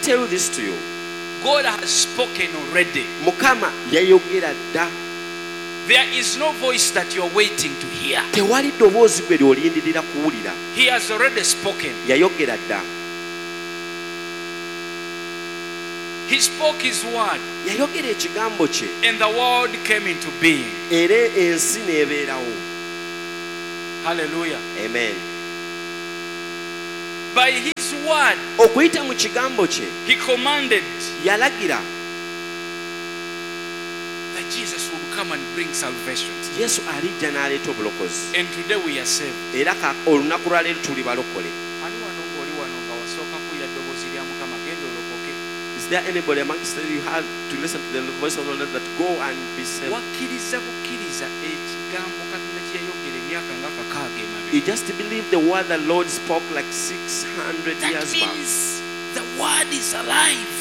tell you this to you. God has spoken already. Mukama yayogera dda. There is no voice that you're waiting to hear. Tewali ddoboozi gwe ly'olindirira kuwulira. He has already spoken. Yayogera dda. He spoke his word. Yayogera ekigambo kye. And the world came into being. Era ensi n'ebeerawo. Hallelujah. Amen. By his word, okuyita mu kigambo kye, he commanded yalagira that Jesus would come and bring salvation. Yesu alijja n'aleeta obulokozi. And today we are saved. Era olunaku lwa leero tuli balokole. Ani wano ng'oli wano nga wasooka kuwulira ddoboozi lya Mukama genda olokoke? Is there anybody amongst you had to listen to the voice of the Lord that go and be saved? Wakkiriza bukkiriza ekigambo Katonda kye yayogera emyaka nga 60 emabega. You just believe the word the Lord spoke like 600 That years back. means the word is alive.